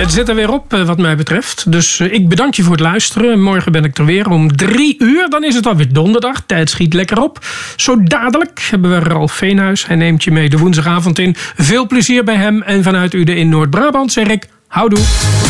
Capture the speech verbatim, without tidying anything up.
Het zit er weer op wat mij betreft. Dus ik bedank je voor het luisteren. Morgen ben ik er weer om drie uur. Dan is het alweer donderdag. Tijd schiet lekker op. Zo dadelijk hebben we Ralf Veenhuis. Hij neemt je mee de woensdagavond in. Veel plezier bij hem. En vanuit Uden in Noord-Brabant zeg ik houdoe.